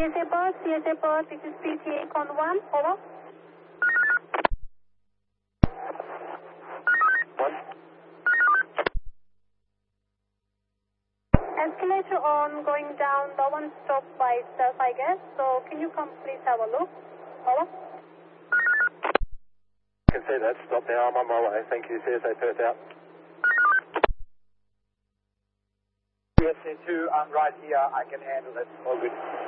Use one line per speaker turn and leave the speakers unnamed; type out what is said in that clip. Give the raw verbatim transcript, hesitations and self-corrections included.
C S A Perth, C S A Perth, this is P T A Con one, over.
One.
Escalator on, going down, the one stop by itself, I guess. So can you come please have a look? Over.
I can see that. Stop now. I'm on my way. Thank you. C S A Perth out.
C S A two, I'm right here. I can handle it. All good.